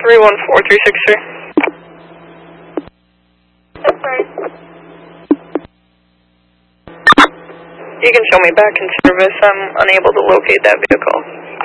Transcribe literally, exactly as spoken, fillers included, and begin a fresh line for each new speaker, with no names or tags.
three one four three six three.
That's right.
You can show me back in service. I'm unable to locate that vehicle.